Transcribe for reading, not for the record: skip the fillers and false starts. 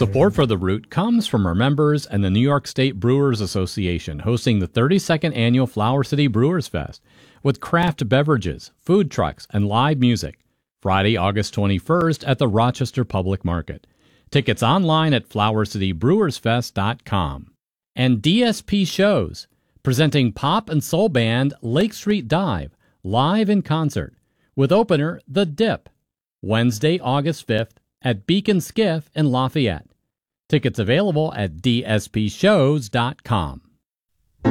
Support for The Root comes from our members and the New York State Brewers Association, hosting the 32nd Annual Flower City Brewers Fest with craft beverages, food trucks, and live music. Friday, August 21st at the Rochester Public Market. Tickets online at flowercitybrewersfest.com. And DSP Shows, presenting pop and soul band Lake Street Dive, live in concert, with opener The Dip, Wednesday, August 5th at Beacon Skiff in Lafayette. Tickets available at dspshows.com.